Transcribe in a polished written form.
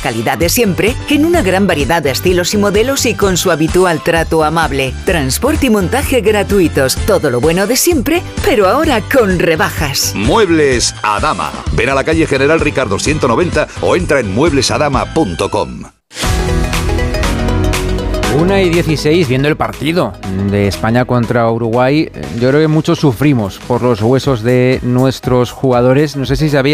calidad de siempre en una gran variedad de estilos y modelos y con su habitual trato amable. Transporte y montaje gratuitos. Todo lo bueno de siempre, pero ahora con rebajas. Muebles Adama. Ven a la calle General Ricardo 190 o entra en mueblesadama.com. 1:16, viendo el partido de España contra Uruguay, yo creo que muchos sufrimos por los huesos de nuestros jugadores. No sé si sabía